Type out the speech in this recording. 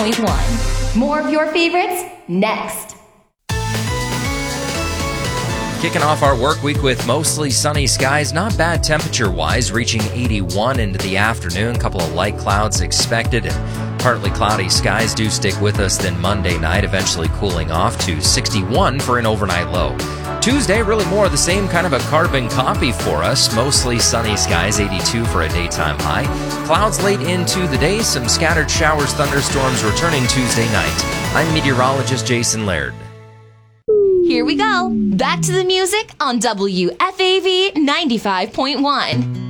95.1. More of your favorites next. Kicking off our work week with mostly sunny skies, not bad temperature-wise, reaching 81 into the afternoon. A couple of light clouds expected, and partly cloudy skies do stick with us then Monday night, eventually cooling off to 61 for an overnight low. Tuesday, really more of the same, kind of a carbon copy for us. Mostly sunny skies, 82 for a daytime high. Clouds late into the day, some scattered showers, thunderstorms returning Tuesday night. I'm meteorologist Jason Laird. Here we go. Back to the music on WFAV 95.1.